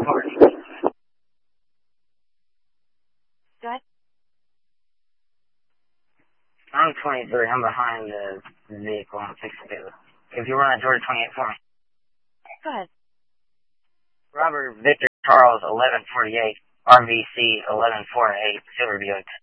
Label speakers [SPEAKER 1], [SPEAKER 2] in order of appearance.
[SPEAKER 1] Go ahead.
[SPEAKER 2] I'm 23. I'm behind the vehicle. I'm fixing to. If you run at Georgia 28 for me.
[SPEAKER 1] Go ahead.
[SPEAKER 2] Robert Victor Charles 1148, RVC 1148, Silver Buick.